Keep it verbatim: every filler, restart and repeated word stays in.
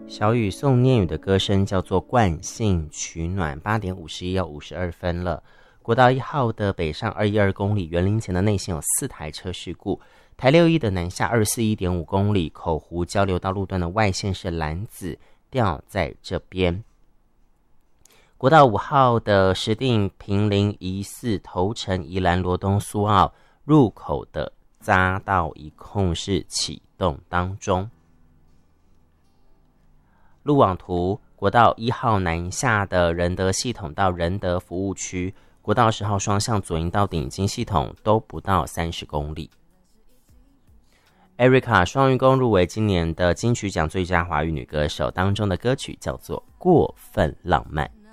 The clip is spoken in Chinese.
小雨送念宇的歌声叫做惯性取暖。八点五十一要五十二分了。国道一号的北上二一二公里园林前的内线有四台车事故，台六一的南下二四一点五公里口湖交流道路段的外线是蓝子掉在这边。国道五号的石碇坪林疑似头城宜兰罗东苏澳入口的匝道一控是启动当中。路网图，国道一号南下的仁德系统到仁德服务区，国道十号双向左营到顶金系统都不到三十公里。Erica 双鱼宫入围今年的金曲奖最佳华语女歌手，当中的歌曲叫做《过分浪漫》。